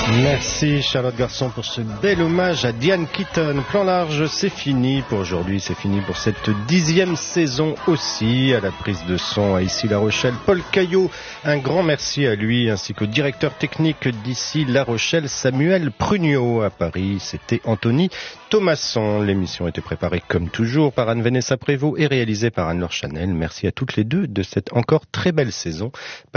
Merci Charlotte Garçon pour ce bel hommage à Diane Keaton. Plan large, c'est fini pour aujourd'hui, c'est fini pour cette 10e saison aussi. À la prise de son à Ici La Rochelle, Paul Caillot, un grand merci à lui, ainsi qu'au directeur technique d'Ici La Rochelle, Samuel Prugnot. À Paris, c'était Anthony Thomasson. L'émission était préparée comme toujours par Anne-Vanessa Prévost et réalisée par Anne-Laure Chanel. Merci à toutes les deux de cette encore très belle saison.